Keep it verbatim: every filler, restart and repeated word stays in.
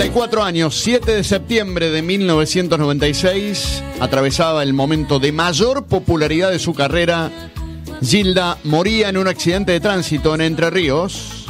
cuatro años, siete de septiembre de mil novecientos noventa y seis, atravesaba el momento de mayor popularidad de su carrera. Gilda moría en un accidente de tránsito en Entre Ríos.